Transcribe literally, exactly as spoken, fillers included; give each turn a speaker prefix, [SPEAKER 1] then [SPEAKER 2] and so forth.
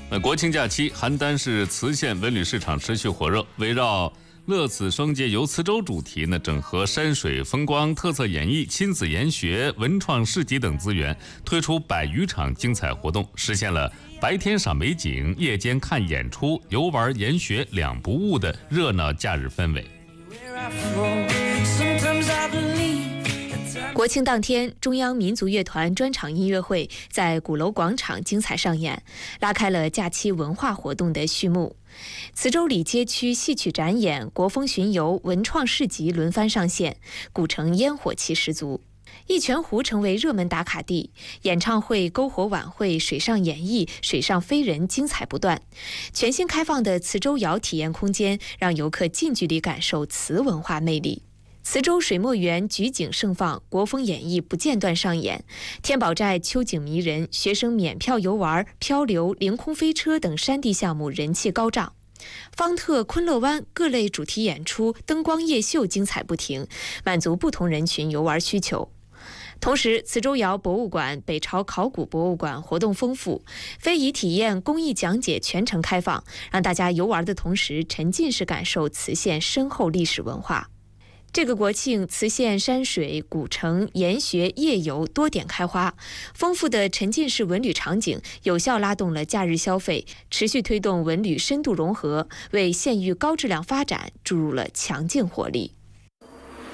[SPEAKER 1] 那国庆假期，邯郸市磁县文旅市场持续火热，围绕乐此双节游磁州主题呢，整合山水风光、特色演艺、亲子研学、文创市集等资源，推出百余场精彩活动，实现了白天赏美景、夜间看演出、游玩研学两不误的热闹假日氛围。
[SPEAKER 2] 国庆当天，中央民族乐团专场音乐会在鼓楼广场精彩上演，拉开了假期文化活动的序幕。磁州里街区戏曲展演、国风巡游、文创市集轮番上线，古城烟火气十足。一泉湖成为热门打卡地，演唱会、篝火晚会、水上演艺、水上飞人精彩不断。全新开放的磁州窑体验空间，让游客近距离感受磁文化魅力。磁州水墨园举景盛放，国风演艺不间断上演。天宝寨秋景迷人，学生免票游玩、漂流、凌空飞车等山地项目人气高涨。方特、昆乐湾各类主题演出、灯光夜秀精彩不停，满足不同人群游玩需求。同时，磁州窑博物馆、北朝考古博物馆活动丰富，非遗体验、工艺讲解全程开放，让大家游玩的同时沉浸式感受磁县深厚历史文化。这个国庆，磁县山水、古城、研学、夜游多点开花，丰富的沉浸式文旅场景有效拉动了假日消费，持续推动文旅深度融合，为县域高质量发展注入了强劲活力。